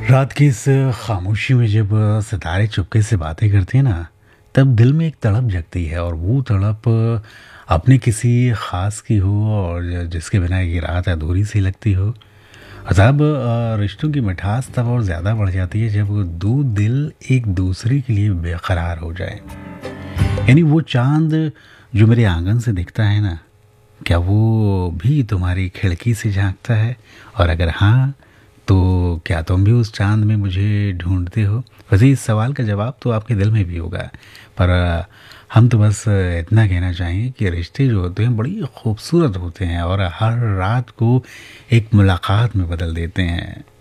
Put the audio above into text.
रात की इस खामोशी में जब सितारे चुपके से बातें करते हैं ना, तब दिल में एक तड़प जगती है और वो तड़प अपने किसी ख़ास की हो और जिसके बिना ये रात अधूरी सी लगती हो। अज़ाब रिश्तों की मिठास तब और ज़्यादा बढ़ जाती है जब वो दो दिल एक दूसरे के लिए बेकरार हो जाएं। यानी वो चाँद जो मेरे आंगन से दिखता है ना, क्या वो भी तुम्हारी खिड़की से झाँकता है? और अगर हाँ, तो क्या तुम भी उस चाँद में मुझे ढूँढते हो? वैसे इस सवाल का जवाब तो आपके दिल में भी होगा, पर हम तो बस इतना कहना चाहेंगे कि रिश्ते जो होते हैं बड़ी खूबसूरत होते हैं और हर रात को एक मुलाकात में बदल देते हैं।